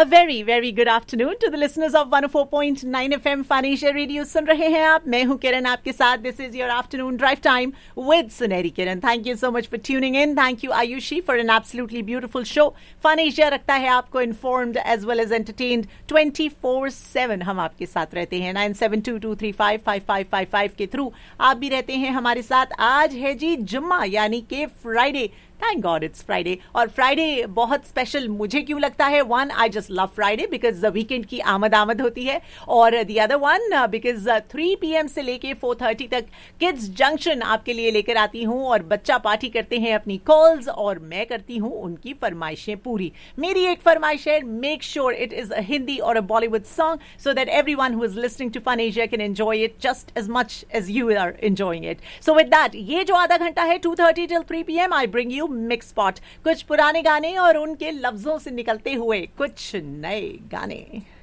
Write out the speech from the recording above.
A very, very good afternoon to the listeners of 104.9 FM Fun Asia Radio. सुन रहे हैं आप, मैं हूं किरण आपके साथ. This is your afternoon drive time with Suneri Kiran. Thank you so much for tuning in. Thank you Ayushi for an absolutely beautiful show. Fun Asia रखता है आपको informed as well as entertained 24/7. हम आपके साथ रहते हैं 9722355555 के through. आप भी रहते हैं हमारे साथ. आज है जी जुम्मा यानी कि Friday. Thank God it's Friday. और फ्राइडे बहुत स्पेशल मुझे क्यों लगता है? One, I just love Friday because weekend की आमद होती है. और the other one because 3 PM से लेके 4:30 तक किड्स जंक्शन आपके लिए लेकर आती हूँ और बच्चा पार्टी करते हैं अपनी कॉल्स और मैं करती हूँ उनकी फरमाइशें पूरी. मेरी एक फरमाइश है, make sure it is a Hindi और अ Bollywood song so that everyone who is listening to fun Asia can enjoy it just as much as you are enjoying it. So with that, ये जो आधा घंटा है 2:30 till 3 PM, I bring you mix spot. कुछ पुराने गाने और उनके लफ्जों से निकलते हुए कुछ नए गाने.